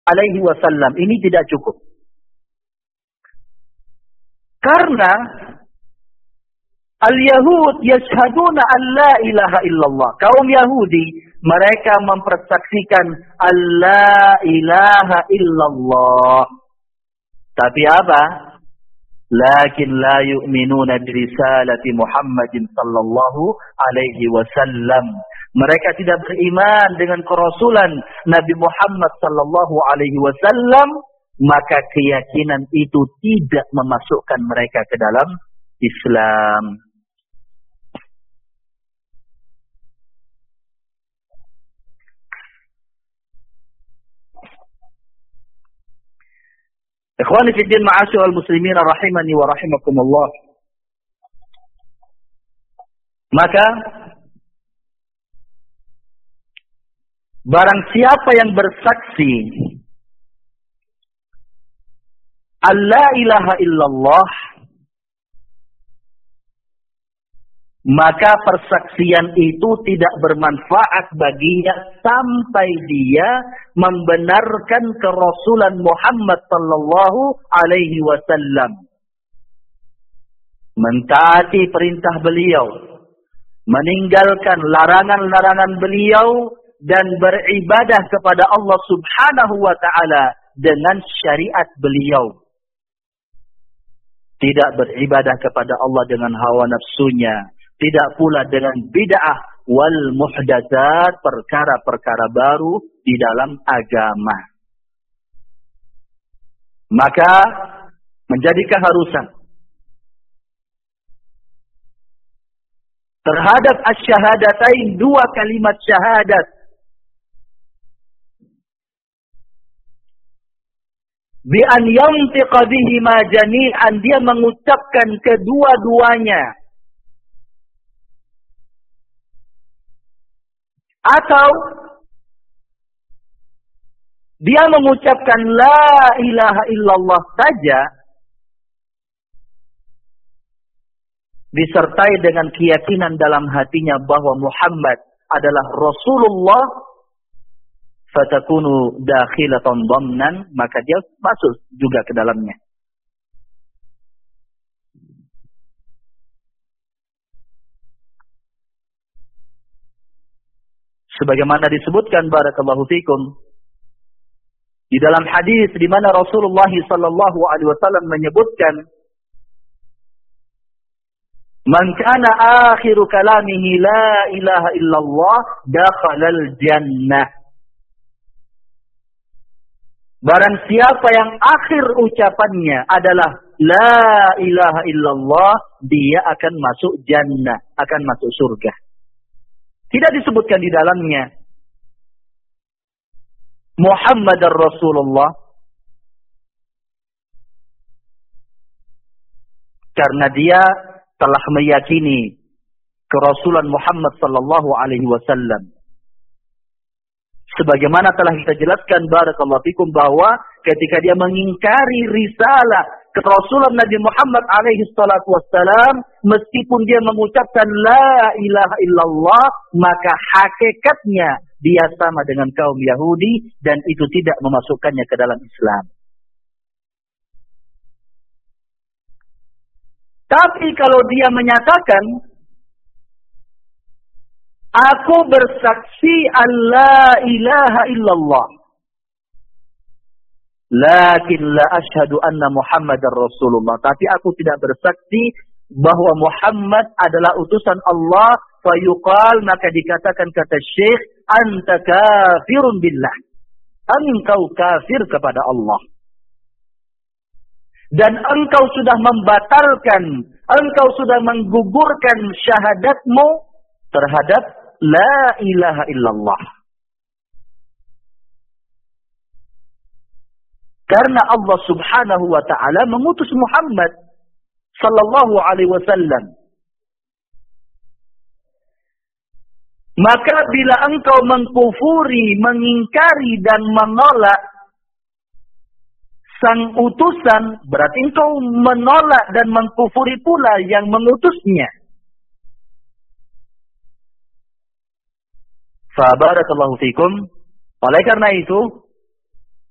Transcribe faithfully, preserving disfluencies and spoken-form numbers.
alaihi wasallam. Ini tidak cukup. Karena al-Yahud yashhaduna an la ilaha illallah. Kaum Yahudi, mereka mempersaksikan an la ilaha illallah. Tapi apa? Lakin la yu'minuna birisalati Muhammadin sallallahu alaihi wasallam. Mereka tidak beriman dengan kerasulan Nabi Muhammad sallallahu alaihi wasallam, maka keyakinan itu tidak memasukkan mereka ke dalam Islam. Ikhwani fi din, ma'asyiral muslimin rahimani wa rahimakumullah. Maka barang siapa yang bersaksi alla ilaha illallah, maka persaksian itu tidak bermanfaat baginya sampai dia membenarkan kerasulan Muhammad sallallahu alaihi wasallam, mentaati perintah beliau, meninggalkan larangan-larangan beliau, dan beribadah kepada Allah subhanahu wa ta'ala dengan syariat beliau. Tidak beribadah kepada Allah dengan hawa nafsunya. Tidak pula dengan bid'ah wal muhdatsat, perkara-perkara baru di dalam agama. Maka menjadi keharusan terhadap asyhadatain, dua kalimat syahadat, bi an yantiqa bihima jami'an, dia mengucapkan kedua-duanya, atau dia mengucapkan la ilaha illallah saja disertai dengan keyakinan dalam hatinya bahwa Muhammad adalah Rasulullah, fatakunu dakhilatan dhamnan, maka dia masuk juga ke dalamnya. Sebagaimana disebutkan barakallahu fikum di dalam hadis di mana Rasulullah sallallahu alaihi wasallam menyebutkan, man kana akhiru kalamihi la ilaha illallah dakhalal jannah. Barang siapa yang akhir ucapannya adalah la ilaha illallah, dia akan masuk jannah, akan masuk surga. Tidak disebutkan di dalamnya Muhammadar Rasulullah, karena dia telah meyakini kerasulan Muhammad sallallahu alaihi wasallam. Sebagaimana telah kita jelaskan barakallahu fikum bahwa ketika dia mengingkari risalah kerasulan Nabi Muhammad alaihi salatu wassalam, meskipun dia mengucapkan la ilaha illallah, maka hakikatnya dia sama dengan kaum Yahudi dan itu tidak memasukkannya ke dalam Islam. Tapi kalau dia menyatakan, aku bersaksi alla ilaha illallah, lakin la ashhadu anna Muhammadar Rasulullah, tapi aku tidak bersaksi bahwa Muhammad adalah utusan Allah, fayuqal, maka dikatakan kata Syekh, anta kafirun billah, engkau kafir kepada Allah. Dan engkau sudah membatalkan, engkau sudah menggugurkan syahadatmu terhadap la ilaha illallah. Karena Allah subhanahu wa ta'ala mengutus Muhammad sallallahu alaihi wasallam. Maka bila engkau mengkufuri, mengingkari dan menolak sang utusan, berarti engkau menolak dan mengkufuri pula yang mengutusnya. Fa barakallahu fikum. Oleh karena itu,